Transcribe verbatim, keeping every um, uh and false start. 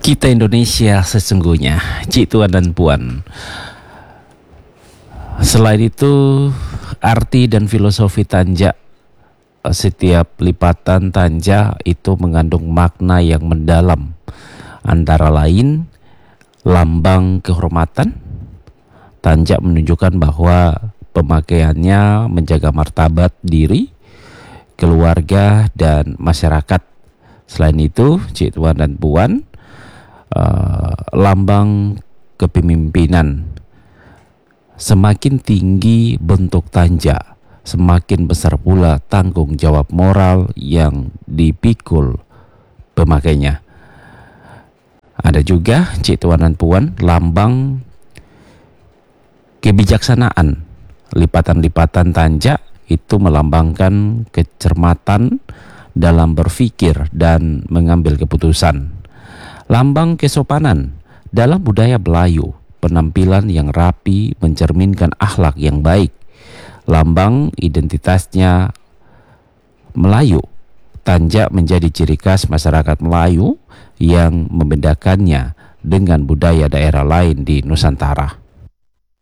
Kita Indonesia sesungguhnya, Cik Tuan dan Puan. Selain itu, arti dan filosofi tanja, setiap lipatan tanja itu mengandung makna yang mendalam. Antara lain, lambang kehormatan. Tanja menunjukkan bahwa pemakaiannya menjaga martabat diri, keluarga, dan masyarakat. Selain itu, Cik Tuan dan Puan, uh, lambang kepemimpinan. Semakin tinggi bentuk tanja, semakin besar pula tanggung jawab moral yang dipikul pemakainya. Ada juga, Cik Tuan dan Puan, lambang kebijaksanaan. Lipatan-lipatan tanja itu melambangkan kecermatan dalam berpikir dan mengambil keputusan. Lambang kesopanan. Dalam budaya Melayu, penampilan yang rapi mencerminkan akhlak yang baik. Lambang identitasnya Melayu. Tanja menjadi ciri khas masyarakat Melayu yang membedakannya dengan budaya daerah lain di Nusantara.